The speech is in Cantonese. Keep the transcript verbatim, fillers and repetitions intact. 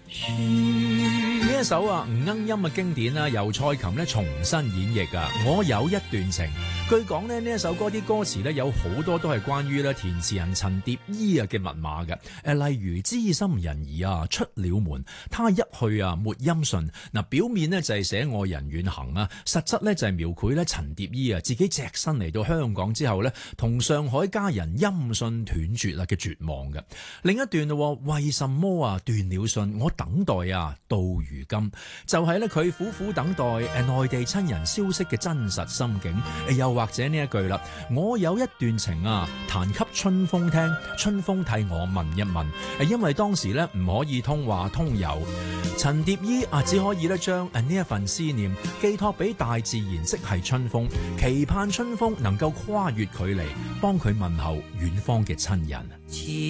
呢一首啊吳鶯音嘅經典啦，由蔡琴咧重新演繹啊。我有一段情，據講咧呢一首歌啲歌詞咧有好多都係關於咧填詞人陳蝶衣啊嘅密碼嘅。誒，例如知心人兒啊出了門，他一去啊沒音訊。嗱，表面呢就係寫愛人遠行啊，實質咧就係描繪咧陳蝶衣啊自己隻身嚟到香港之後咧，同上海家人音訊斷絕啊嘅絕望嘅。另一段咯，為什麼啊斷了信，我等待啊到如今，就係咧佢苦苦等待誒內地親人消息嘅真實心境。又或者呢一句啦，我有一段情啊彈給春風聽，春風替我問一問。誒，因為當時咧唔可以通話通郵，陳蝶衣啊只可以咧將誒呢一份思念寄託俾大自然，即係春風，期盼春風能夠跨越距離，幫佢問候遠方嘅親人。